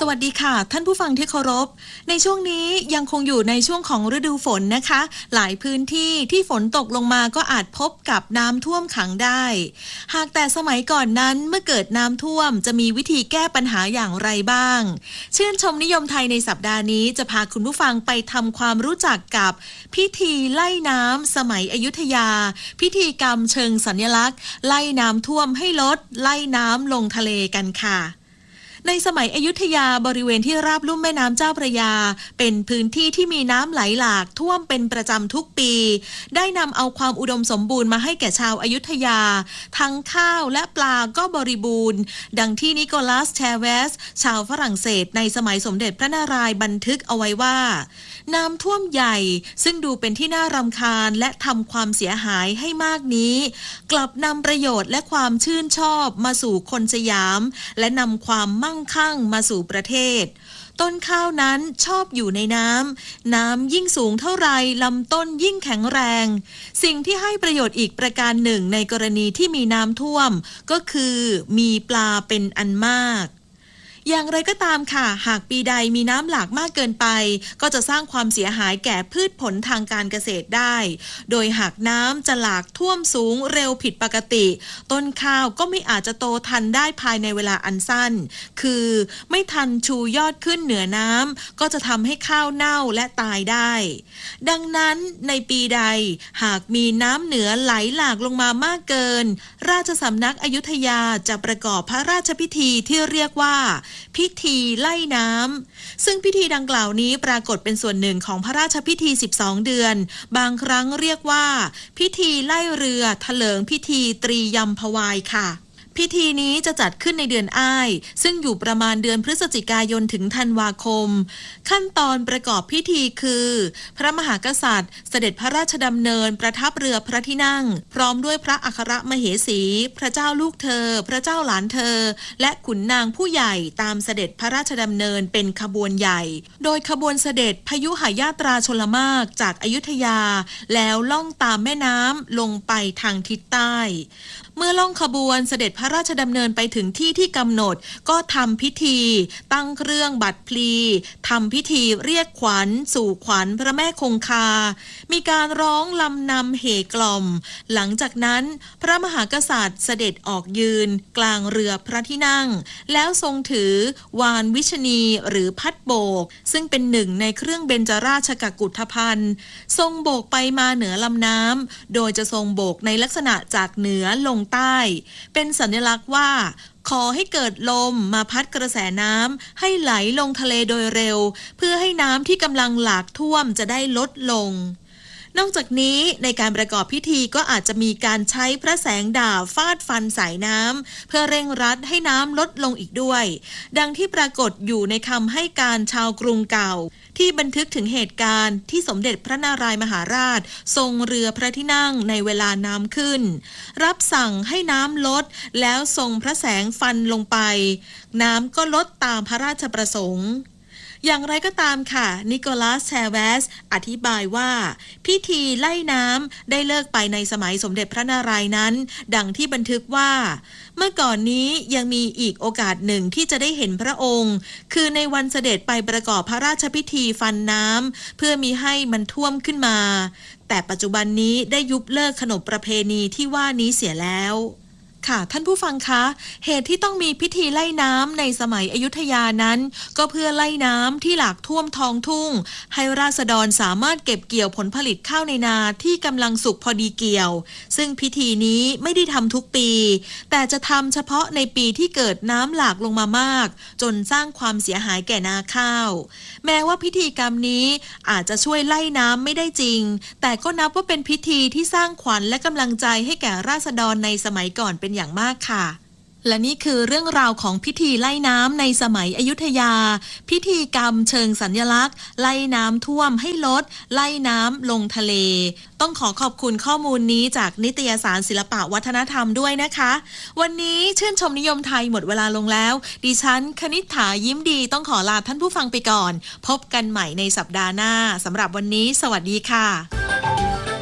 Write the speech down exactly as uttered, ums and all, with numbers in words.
วัสดีค่ะท่านผู้ฟังที่เคารพในช่วงนี้ยังคงอยู่ในช่วงของฤดูฝนนะคะหลายพื้นที่ที่ฝนตกลงมาก็อาจพบกับน้ำท่วมขังได้หากแต่สมัยก่อนนั้นเมื่อเกิดน้ำท่วมจะมีวิธีแก้ปัญหาอย่างไรบ้างชื่นชมนิยมไทยในสัปดาห์นี้จะพาคุณผู้ฟังไปทำความรู้จักกับพิธีไล่น้ำสมัยอยุธยาพิธีกรรมเชิงสัญลักษณ์ไล่น้ำท่วมให้ลดไล่น้ำลงทะเลกันค่ะในสมัยอยุธยาบริเวณที่ราบลุ่มแม่น้ำเจ้าพระยาเป็นพื้นที่ที่มีน้ำไหลหลากท่วมเป็นประจำทุกปีได้นำเอาความอุดมสมบูรณ์มาให้แก่ชาวอยุธยาทั้งข้าวและปลาก็บริบูรณ์ดังที่นิโคลัสแชเวสชาวฝรั่งเศสในสมัยสมเด็จพระนารายณ์บันทึกเอาไว้ว่าน้ำท่วมใหญ่ซึ่งดูเป็นที่น่ารำคาญและทำความเสียหายให้มากนี้กลับนำประโยชน์และความชื่นชอบมาสู่คนสยามและนำความมั่งคั่งมาสู่ประเทศต้นข้าวนั้นชอบอยู่ในน้ำน้ำยิ่งสูงเท่าไรลำต้นยิ่งแข็งแรงสิ่งที่ให้ประโยชน์อีกประการหนึ่งในกรณีที่มีน้ำท่วมก็คือมีปลาเป็นอันมากอย่างไรก็ตามค่ะหากปีใดมีน้ำหลากมากเกินไปก็จะสร้างความเสียหายแก่พืชผลทางการเกษตรได้โดยหากน้ำจะหลากท่วมสูงเร็วผิดปกติต้นข้าวก็ไม่อาจจะโตทันได้ภายในเวลาอันสั้นคือไม่ทันชูยอดขึ้นเหนือน้ำก็จะทำให้ข้าวเน่าและตายได้ดังนั้นในปีใดหากมีน้ำเหนือไหลหลากลงมามากเกินราชสำนักอยุธยาจะประกอบพระราชพิธีที่เรียกว่าพิธีไล่น้ำซึ่งพิธีดังกล่าวนี้ปรากฏเป็นส่วนหนึ่งของพระราชพิธีสิบสองเดือนบางครั้งเรียกว่าพิธีไล่เรือเถลิงพิธีตรียมพวายค่ะพิธีนี้จะจัดขึ้นในเดือนอ้ายซึ่งอยู่ประมาณเดือนพฤศจิกายนถึงธันวาคมขั้นตอนประกอบพิธีคือพระมหากษัตริย์เสด็จพระราชดำเนินประทับเรือพระที่นั่งพร้อมด้วยพระอัครมเหสีพระเจ้าลูกเธอพระเจ้าหลานเธอและขุนนางผู้ใหญ่ตามเสด็จพระราชดำเนินเป็นขบวนใหญ่โดยขบวนเสด็จพยุหญาตราชลมารจากอยุธยาแล้วล่องตามแม่น้ำลงไปทางทิศใต้เมื่อล่องขบวนเสด็จพระราชดำเนินไปถึงที่ที่กำหนดก็ทำพิธีตั้งเครื่องบัตรพลีทำพิธีเรียกขวัญสู่ขวัญพระแม่คงคามีการร้องลำนำเหกล่อมหลังจากนั้นพระมหากษัตริย์เสด็จออกยืนกลางเรือพระที่นั่งแล้วทรงถือวานวิชณีหรือพัดโบกซึ่งเป็นหนึ่งในเครื่องเบญจราชกกุฏภัณฑ์ทรงโบกไปมาเหนือลำน้ำโดยจะทรงโบกในลักษณะจากเหนือลงใต้เป็นสัญลักษณ์ว่าขอให้เกิดลมมาพัดกระแสน้ำให้ไหลลงทะเลโดยเร็วเพื่อให้น้ำที่กำลังหลากท่วมจะได้ลดลงนอกจากนี้ในการประกอบพิธีก็อาจจะมีการใช้พระแสงดาบฟาดฟันสายน้ำเพื่อเร่งรัดให้น้ำลดลงอีกด้วยดังที่ปรากฏอยู่ในคำให้การชาวกรุงเก่าที่บันทึกถึงเหตุการณ์ที่สมเด็จพระนารายมหาราชทรงเรือพระที่นั่งในเวลาน้ำขึ้นรับสั่งให้น้ำลดแล้วทรงพระแสงฟันลงไปน้ำก็ลดตามพระราชประสงค์อย่างไรก็ตามค่ะนิโคลัสแชเวสอธิบายว่าพิธีไล่น้ำได้เลิกไปในสมัยสมเด็จพระนารายณ์นั้นดังที่บันทึกว่าเมื่อก่อนนี้ยังมีอีกโอกาสหนึ่งที่จะได้เห็นพระองค์คือในวันเสด็จไปประกอบพระราชพิธีฟันน้ำเพื่อมิให้มันท่วมขึ้นมาแต่ปัจจุบันนี้ได้ยุบเลิกขนบประเพณีที่ว่านี้เสียแล้วค่ะท่านผู้ฟังคะเหตุที่ต้องมีพิธีไล่น้ำในสมัยอยุธยานั้นก็เพื่อไล่น้ำที่หลากท่วมท้องทุ่งให้ราษฎรสามารถเก็บเกี่ยวผลผลิตข้าวในนาที่กำลังสุกพอดีเกี่ยวซึ่งพิธีนี้ไม่ได้ทำทุกปีแต่จะทำเฉพาะในปีที่เกิดน้ำหลากลงมามากจนสร้างความเสียหายแก่นาข้าวแม้ว่าพิธีกรรมนี้อาจจะช่วยไล่น้ำไม่ได้จริงแต่ก็นับว่าเป็นพิธีที่สร้างขวัญและกำลังใจให้แก่ราษฎรในสมัยก่อนเป็นอย่างมากค่ะและนี่คือเรื่องราวของพิธีไล่น้ำในสมัยอยุธยาพิธีกรรมเชิงสัญลักษณ์ไล่น้ำท่วมให้ลดไล่น้ำลงทะเลต้องขอขอบคุณข้อมูลนี้จากนิตยสารศิลปะวัฒนธรรมด้วยนะคะวันนี้ชื่นชมนิยมไทยหมดเวลาลงแล้วดิฉันคณิษฐายิ้มดีต้องขอลาท่านผู้ฟังไปก่อนพบกันใหม่ในสัปดาห์หน้าสำหรับวันนี้สวัสดีค่ะ